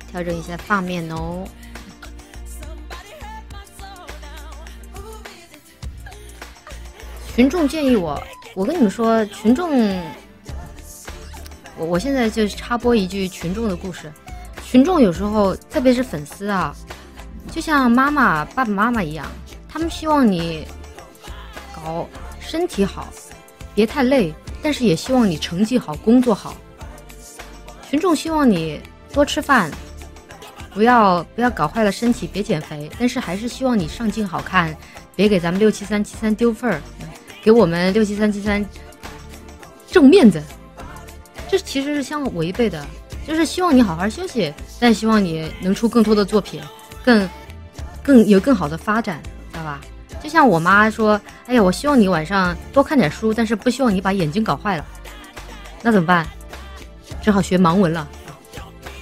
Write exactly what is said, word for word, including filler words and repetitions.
调整一下发面哦。群众建议我，我跟你们说，群众，我我现在就插播一句群众的故事。群众有时候，特别是粉丝啊，就像妈妈、爸爸妈妈一样，他们希望你搞身体好，别太累，但是也希望你成绩好，工作好。群众希望你多吃饭，不要不要搞坏了身体，别减肥，但是还是希望你上镜好看，别给咱们六七三七三丢份儿，给我们六七三七三正面子。这其实是相违背的，就是希望你好好休息，但希望你能出更多的作品，更更有更好的发展，知道吧？就像我妈说，哎呀，我希望你晚上多看点书，但是不希望你把眼睛搞坏了，那怎么办？只好学盲文了。